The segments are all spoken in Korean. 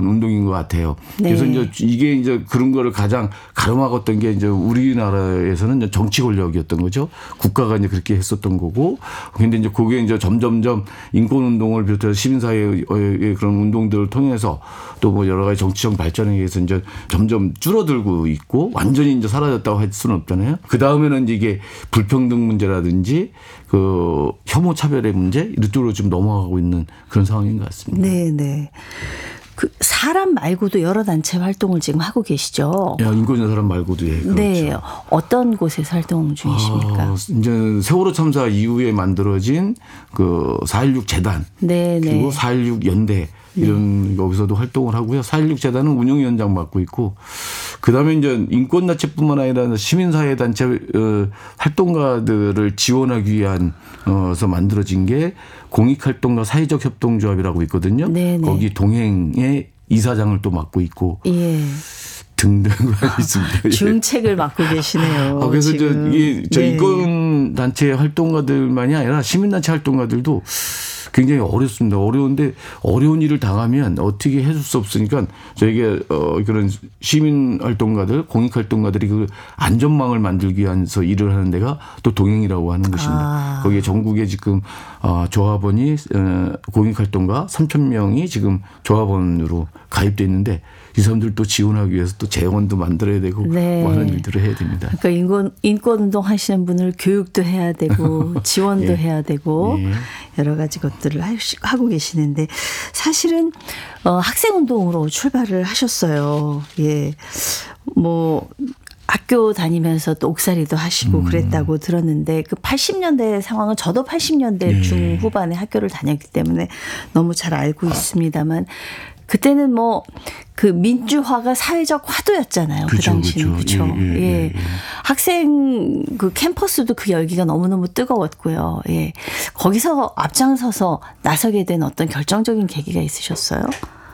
어려운 운동인 것 같아요. 네. 그래서 이제 이게 이제 그런 거를 가장 가름막았던 게 이제 우리나라에서는 이제 정치 권력이었던 거죠. 국가가 이제 그렇게 했었던 거고. 근데 이제 그게 이제 점점점 인권 운동을 비롯해서 시민사회의 그런 운동들을 통해서 또 뭐 여러 가지 정치적 발전에 의해서 이제 점점 줄어들고 있고 완전히 이제 사라졌다고 할 수는 없잖아요. 그 다음에는 이제 이게 불평등 문제라든지 그 혐오 차별의 문제 이쪽으로 좀 넘어가고 있는 그런 상황인 것 같습니다. 네. 그 사람 말고도 여러 단체 활동을 지금 하고 계시죠? 인권위원 사람 말고도 예. 그렇죠. 네. 어떤 곳에서 활동 중이십니까? 이제 세월호 참사 이후에 만들어진 그 4.16 재단 그리고 4.16 연대 이런 여기서도 활동을 하고요. 4.16 재단은 운영위원장 맡고 있고 그다음에 이제 인권단체뿐만 아니라 시민사회 단체 활동가들을 지원하기 위한 서 만들어진 게 공익활동가 사회적 협동조합이라고 있거든요. 네네. 거기 동행의 이사장을 또 맡고 있고 예. 등등 있습니다. 중책을 맡고 계시네요. 그래서 지금. 저 인권단체 활동가들만이 아니라 시민단체 활동가들도 굉장히 어렵습니다. 어려운데 어려운 일을 당하면 어떻게 해줄 수 없으니까 저에게 그런 시민 활동가들, 공익 활동가들이 그 안전망을 만들기 위해서 일을 하는 데가 또 동행이라고 하는 것입니다. 거기에 전국에 지금 조합원이 공익 활동가 3,000명이 지금 조합원으로 가입돼 있는데 이 사람들 또 지원하기 위해서 또 재원도 만들어야 되고 네. 많은 일들을 해야 됩니다. 그러니까 인권운동 하시는 분을 교육도 해야 되고 지원도 예. 해야 되고 예. 여러 가지 것들을 하고 계시는데 사실은 학생운동으로 출발을 하셨어요. 예. 뭐 학교 다니면서 또 옥살이도 하시고 그랬다고 들었는데 그 80년대 상황은 저도 80년대 중후반에 학교를 다녔기 때문에 너무 잘 알고 있습니다만 그때는 뭐 그 민주화가 사회적 화두였잖아요. 그 당시는 그렇죠. 예. 학생 그 캠퍼스도 그 열기가 너무너무 뜨거웠고요. 예. 거기서 앞장서서 나서게 된 어떤 결정적인 계기가 있으셨어요?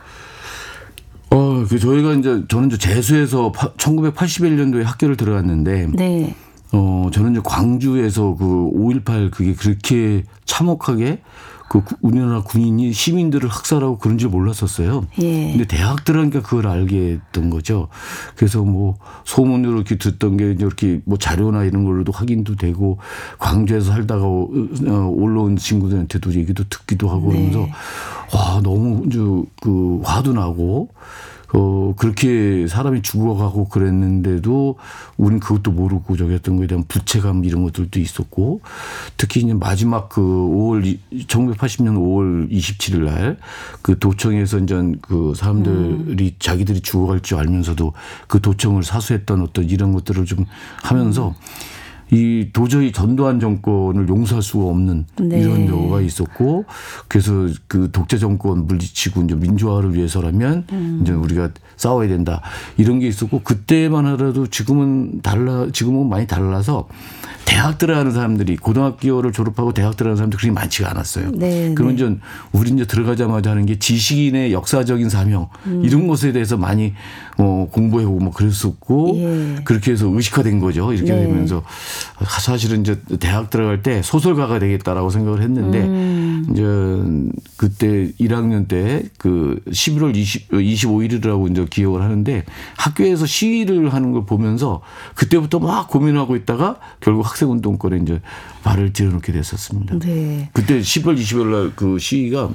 저는 이제 재수해서 1981년도에 학교를 들어갔는데 네. 저는 이제 광주에서 그 5.18 그게 그렇게 참혹하게 그 우리나라 군인이 시민들을 학살하고 그런 줄 몰랐었어요. 예. 근데 대학 들어가니까 그걸 알게 됐던 거죠. 그래서 뭐 소문으로 이렇게 듣던 게 이렇게 뭐 자료나 이런 걸로도 확인도 되고 광주에서 살다가 올라온 친구들한테도 얘기도 듣기도 하고 그러면서 와 너무 그 화도 나고 그렇게 사람이 죽어가고 그랬는데도 우린 그것도 모르고 저기 했던 거에 대한 부채감 이런 것들도 있었고 특히 이제 마지막 그 1980년 5월 27일 날 그 도청에서 이제 그 사람들이 자기들이 죽어갈 줄 알면서도 그 도청을 사수했던 어떤 이런 것들을 좀 하면서 이 도저히 전두환 정권을 용서할 수가 없는 이런 여가 있었고 그래서 그 독재 정권 물리치고 이제 민주화를 위해서라면 이제 우리가 싸워야 된다 이런 게 있었고 그때만 하더라도 지금은 많이 달라서 대학 들어가는 사람들이 고등학교를 졸업하고 대학 들어가는 사람들이 그렇게 많지가 않았어요. 그런 전 우리 이제 들어가자마자 하는 게 지식인의 역사적인 사명 이런 것에 대해서 많이 공부해보고 뭐 그랬었고 그렇게 해서 의식화된 거죠. 이렇게 되면서 사실은 이제 대학 들어갈 때 소설가가 되겠다라고 생각을 했는데 이제 그때 1학년 때 그 11월 25일이라고 이제 기억을 하는데 학교에서 시위를 하는 걸 보면서 그때부터 막 고민하고 있다가 결국 학생운동권에 이제 발을 들여놓게 됐었습니다. 네. 그때 10월 20일 날 그 시위가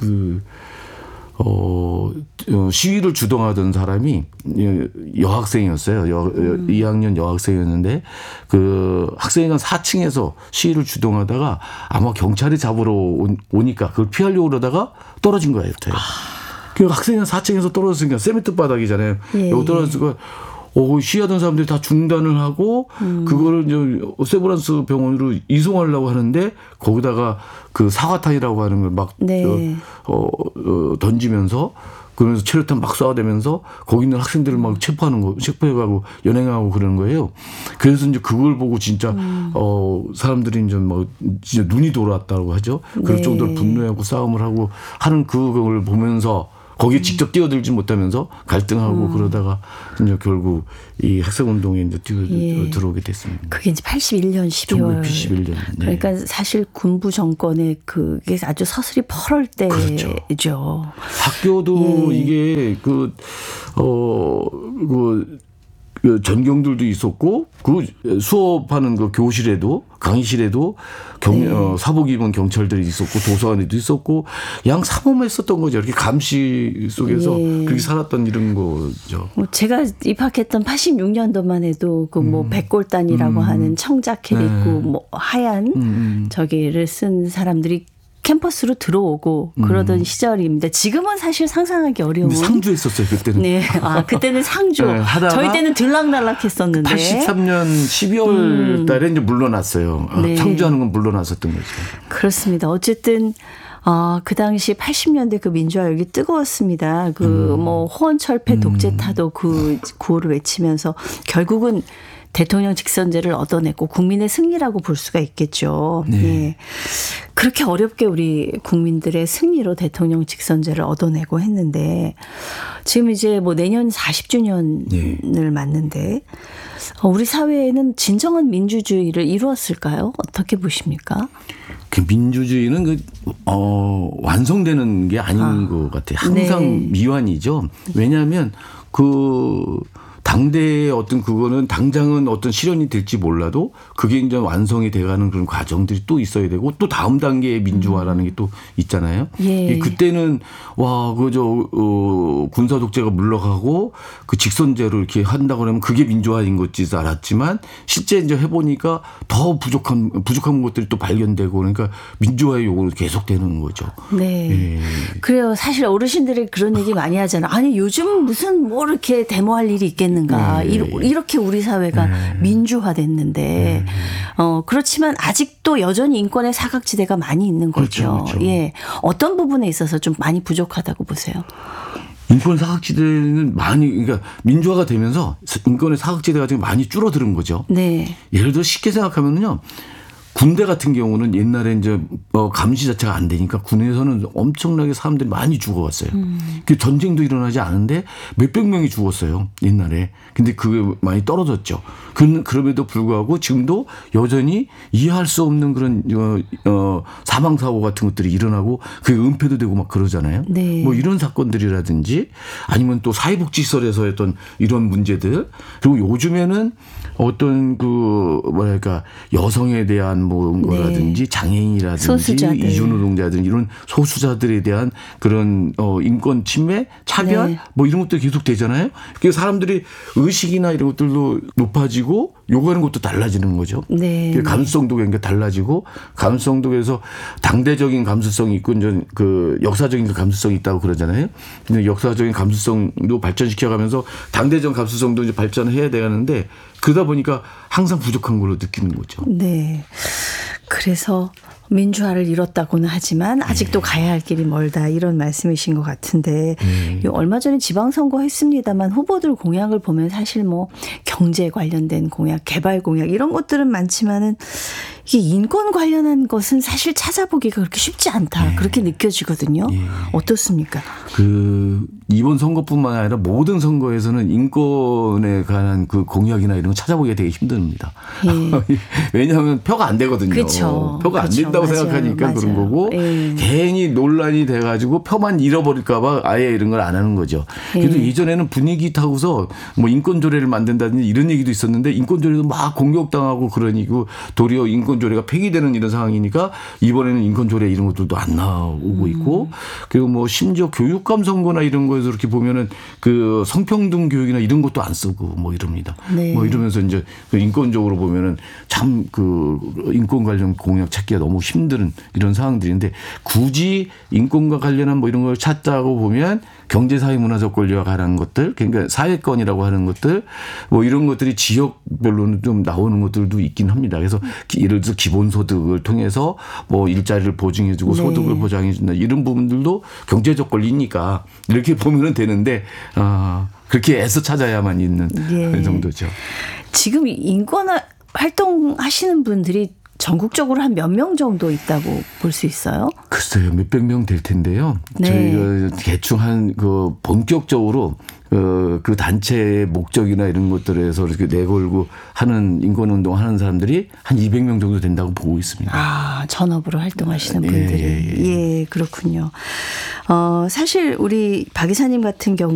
시위를 주동하던 사람이 여학생이었어요. 2학년 여학생이었는데 그 학생회관 4층에서 시위를 주동하다가 아마 경찰이 잡으러 오니까 그걸 피하려고 그러다가 떨어진 거예요. 그 학생회관 4층에서 떨어졌으니까 세미트 바닥이잖아요. 여기 떨어졌으니까 시위하던 사람들이 다 중단을 하고 그거를 이제 세브란스 병원으로 이송하려고 하는데 거기다가 그 사과탄이라고 하는 걸 막 던지면서 그러면서 체류탄 막 쏴대면서 거기 있는 학생들을 막 체포해가고 연행하고 그러는 거예요. 그래서 이제 그걸 보고 진짜 사람들이 이제 막 진짜 눈이 돌아왔다고 하죠. 그럴 정도로 분노하고 싸움을 하고 하는 그걸 보면서 거기에 직접 뛰어들지 못하면서 갈등하고 그러다가 이제 결국 이 학생운동에 이제 들어오게 됐습니다. 그게 이제 81년 12월. 1981년. 네. 그러니까 사실 군부 정권의 그게 아주 서슬이 펄할 때죠. 그렇죠. 학교도 이게 전경들도 있었고 그 수업하는 그 교실에도 강의실에도 사복 입은 경찰들이 있었고 도서관에도 있었고 양 삼엄했었던 거죠. 이렇게 감시 속에서 그렇게 살았던 이런 거죠. 제가 입학했던 86년도만 해도 그 뭐 백골단이라고 하는 청자켓 입고 뭐 하얀 저기를 쓴 사람들이 캠퍼스로 들어오고 그러던 시절입니다. 지금은 사실 상상하기 어려운. 상주했었어요 그때는. 네, 그때는 상주. 네, 저희 때는 들락날락했었는데. 83년 12월 달에 이제 물러났어요. 네. 상주하는 건 물러났었던 거죠. 그렇습니다. 어쨌든 그 당시 80년대 그 민주화 열기 뜨거웠습니다. 뭐 호언철폐 독재타도 그 구호를 외치면서 결국은 대통령 직선제를 얻어냈고 국민의 승리라고 볼 수가 있겠죠. 네. 네. 그렇게 어렵게 우리 국민들의 승리로 대통령 직선제를 얻어내고 했는데 지금 이제 뭐 내년 40주년을 맞는데 우리 사회에는 진정한 민주주의를 이루었을까요? 어떻게 보십니까? 그 민주주의는 완성되는 게 아닌 것 같아요. 항상 네. 미완이죠. 왜냐하면 당대의 어떤 그거는 당장은 어떤 실현이 될지 몰라도 그게 이제 완성이 돼가는 그런 과정들이 또 있어야 되고 또 다음 단계의 민주화라는 게 또 있잖아요. 예. 그때는 군사 독재가 물러가고 그 직선제로 이렇게 한다고 하면 그게 민주화인 것지 알았지만 실제 이제 해보니까 더 부족한 것들이 또 발견되고 그러니까 민주화의 요구는 계속되는 거죠. 네. 예. 그래요. 사실 어르신들이 그런 얘기 많이 하잖아요. 아니 요즘 무슨 뭐 이렇게 데모할 일이 있겠는가. 이렇게 우리 사회가 민주화됐는데 그렇지만 아직도 여전히 인권의 사각지대가 많이 있는 거죠. 그렇죠. 예, 어떤 부분에 있어서 좀 많이 부족하다고 보세요? 인권 사각지대는 그러니까 민주화가 되면서 인권의 사각지대가 지금 많이 줄어드는 거죠. 네. 예를 들어 쉽게 생각하면요. 군대 같은 경우는 옛날에 이제 감시 자체가 안 되니까 군에서는 엄청나게 사람들이 많이 죽어갔어요. 그 전쟁도 일어나지 않은데 몇백 명이 죽었어요. 옛날에. 근데 그게 많이 떨어졌죠. 그럼에도 불구하고 지금도 여전히 이해할 수 없는 그런 사망 사고 같은 것들이 일어나고 그게 은폐도 되고 막 그러잖아요. 네. 뭐 이런 사건들이라든지 아니면 또 사회복지시설에서 했던 이런 문제들 그리고 요즘에는 어떤 여성에 대한 뭐 거라든지 장애인이라든지 소수자들. 이주노동자든지 이런 소수자들에 대한 그런 인권 침해, 차별 네. 뭐 이런 것도 계속 되잖아요. 그래서 사람들이 의식이나 이런 것들도 높아지고 요구하는 것도 달라지는 거죠. 네. 감수성도 그러니까 달라지고 감수성도 그래서 당대적인 감수성이 있고 이제 그 역사적인 감수성이 있다고 그러잖아요. 근데 역사적인 감수성도 발전시켜가면서 당대적 감수성도 이제 발전해야 되는데 그러다 보니까 항상 부족한 걸로 느끼는 거죠. 네. 그래서 민주화를 이뤘다고는 하지만 아직도 가야 할 길이 멀다 이런 말씀이신 것 같은데 얼마 전에 지방선거 했습니다만 후보들 공약을 보면 사실 뭐 경제 관련된 공약, 개발 공약 이런 것들은 많지만은 이게 인권 관련한 것은 사실 찾아보기가 그렇게 쉽지 않다 그렇게 느껴지거든요. 어떻습니까? 이번 선거뿐만 아니라 모든 선거에서는 인권에 관한 그 공약이나 이런 거 찾아보기가 되게 힘듭니다. 왜냐하면 표가 안 되거든요. 그렇죠. 표가 안 된다고 맞아요. 생각하니까 그런 거고 괜히 논란이 돼가지고 표만 잃어버릴까 봐 아예 이런 걸 안 하는 거죠. 그래도 예전에는 분위기 타고서 뭐 인권조례를 만든다든지 이런 얘기도 있었는데 인권조례도 막 공격당하고 그러니고 도리어 인권조례가 폐기되는 이런 상황이니까 이번에는 인권조례 이런 것들도 안 나오고 있고 그리고 뭐 심지어 교육감 선거나 이런 거에서 이렇게 보면은 그 성평등 교육이나 이런 것도 안 쓰고 뭐 이럽니다. 네. 뭐 이러면서 이제 그 인권적으로 보면은 참 그 인권 관련 공약 찾기가 너무 힘든 이런 상황들인데 굳이 인권과 관련한 뭐 이런 걸 찾자고 보면 경제, 사회, 문화적 권리와 관한 것들, 그러니까 사회권이라고 하는 것들, 뭐 이런 것들이 지역별로는 좀 나오는 것들도 있긴 합니다. 그래서 예를 들어서 기본소득을 통해서 뭐 일자리를 보증해주고 소득을 보장해준다 이런 부분들도 경제적 권리니까 이렇게 보면은 되는데 그렇게 애써 찾아야만 있는 그 정도죠. 지금 인권 활동하시는 분들이 전국적으로 한 몇 명 정도 있다고 볼 수 있어요? 글쎄요, 몇백 명 될 텐데요. 네. 저희가 대충 본격적으로 그 단체의 목적이나 이런 것들에서 이렇게 내걸고 하는 인권운동 하는 사람들이 한 200명 정도 된다고 보고 있습니다. 아, 전업으로 활동하시는 분들이. 예, 그렇군요. 사실 우리 박 이사님 같은 경우